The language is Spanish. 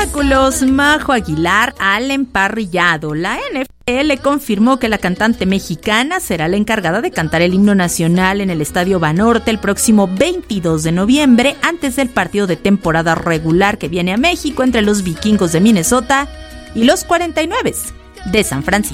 espectáculos, Majo Aguilar al emparrillado. La NFL confirmó que la cantante mexicana será la encargada de cantar el himno nacional en el Estadio Banorte el próximo 22 de noviembre, antes del partido de temporada regular que viene a México entre los Vikingos de Minnesota y los 49 de San Francisco.